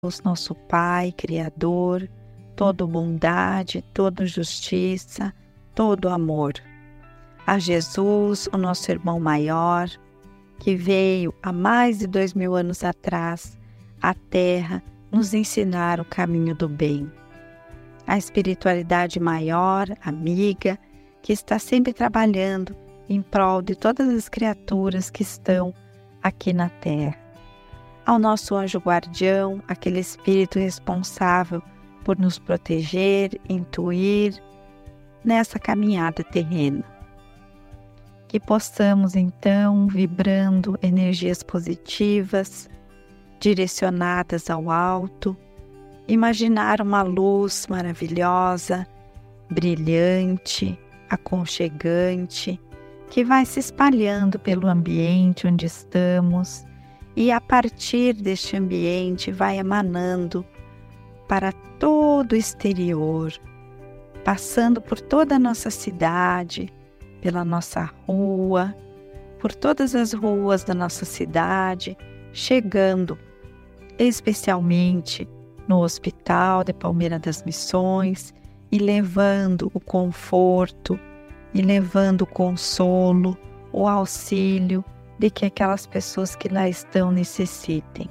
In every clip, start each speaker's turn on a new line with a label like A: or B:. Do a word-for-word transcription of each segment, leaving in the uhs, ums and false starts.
A: Deus, nosso Pai, Criador, toda bondade, toda justiça, todo amor. A Jesus, o nosso irmão maior, que veio há mais de dois mil anos atrás à Terra nos ensinar o caminho do bem. A espiritualidade maior, amiga, que está sempre trabalhando em prol de todas as criaturas que estão aqui na Terra. Ao nosso anjo guardião, aquele espírito responsável por nos proteger, intuir nessa caminhada terrena. Que possamos então, vibrando energias positivas, direcionadas ao alto, imaginar uma luz maravilhosa, brilhante, aconchegante, que vai se espalhando pelo ambiente onde estamos e a partir deste ambiente vai emanando para todo o exterior, passando por toda a nossa cidade, pela nossa rua, por todas as ruas da nossa cidade, chegando especialmente no Hospital de Palmeira das Missões e levando o conforto, e levando o consolo, o auxílio de que aquelas pessoas que lá estão necessitem.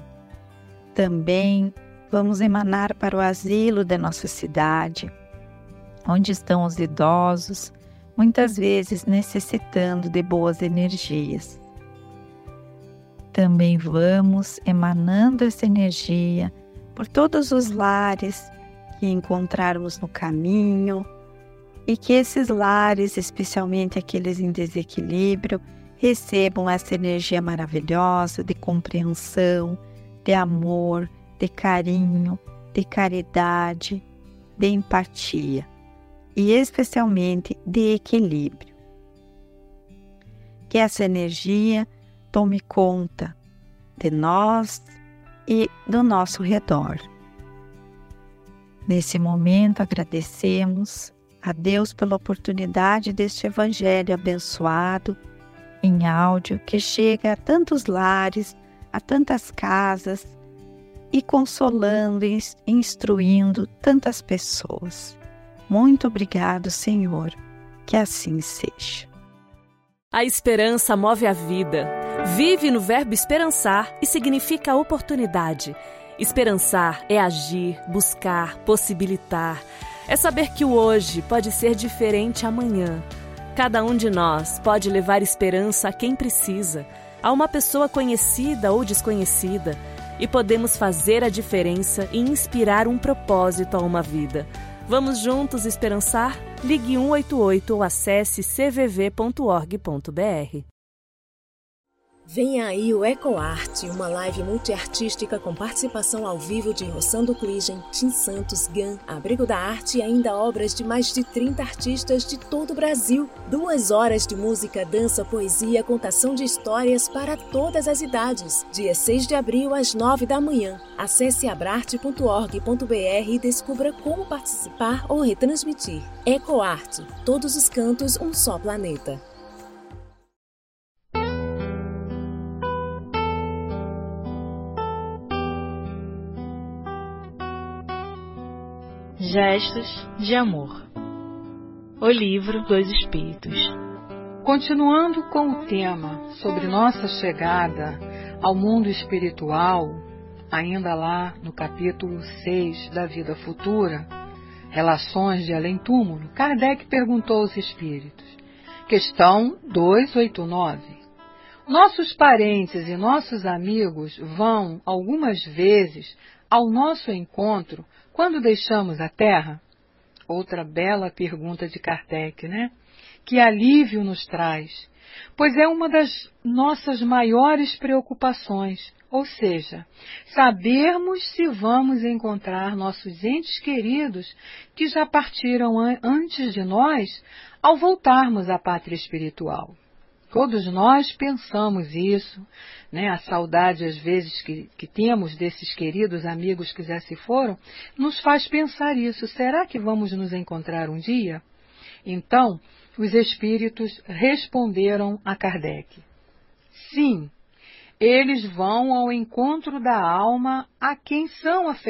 A: Também vamos emanar para o asilo da nossa cidade, onde estão os idosos, muitas vezes necessitando de boas energias. Também vamos emanando essa energia por todos os lares que encontrarmos no caminho, e que esses lares, especialmente aqueles em desequilíbrio, recebam essa energia maravilhosa de compreensão, de amor, de carinho, de caridade, de empatia e especialmente de equilíbrio. Que essa energia tome conta de nós e do nosso redor. Nesse momento agradecemos a Deus pela oportunidade deste Evangelho abençoado em áudio que chega a tantos lares, a tantas casas e consolando e instruindo tantas pessoas. Muito obrigado, Senhor, que assim seja.
B: A esperança move a vida. Vive no verbo esperançar e significa oportunidade. Esperançar é agir, buscar, possibilitar. É saber que o hoje pode ser diferente amanhã. Cada um de nós pode levar esperança a quem precisa, a uma pessoa conhecida ou desconhecida, e podemos fazer a diferença e inspirar um propósito a uma vida. Vamos juntos esperançar? Ligue um oito oito ou acesse c v v ponto org ponto b r.
C: Vem aí o EcoArte, uma live multiartística com participação ao vivo de Rossando Kligen, Tim Santos, Gan, Abrigo da Arte e ainda obras de mais de trinta artistas de todo o Brasil. Duas horas de música, dança, poesia, contação de histórias para todas as idades. Dia seis de abril, às nove da manhã. Acesse abrarte ponto org ponto b r e descubra como participar ou retransmitir. EcoArte, todos os cantos, um só planeta.
D: Gestos de Amor. O livro dos Espíritos.
E: Continuando com o tema sobre nossa chegada ao mundo espiritual, ainda lá no capítulo seis da Vida Futura, Relações de Além-Túmulo, Kardec perguntou aos Espíritos. Questão duzentos e oitenta e nove. Nossos parentes e nossos amigos vão, algumas vezes, ao nosso encontro quando deixamos a Terra? Outra bela pergunta de Kardec, né? Que alívio nos traz, pois é uma das nossas maiores preocupações, ou seja, sabermos se vamos encontrar nossos entes queridos que já partiram antes de nós ao voltarmos à pátria espiritual. Todos nós pensamos isso, né? A saudade, às vezes, que, que temos desses queridos amigos que já se foram, nos faz pensar isso. Será que vamos nos encontrar um dia? Então, os espíritos responderam a Kardec. Sim, Eles vão ao encontro da alma a quem são afeiçoados.